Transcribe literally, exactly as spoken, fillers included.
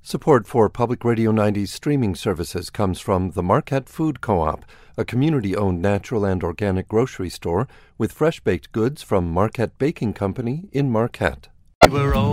Support for Public Radio ninety's streaming services comes from the Marquette Food Co-op, a community-owned natural and organic grocery store with fresh baked goods from Marquette Baking Company in Marquette. We were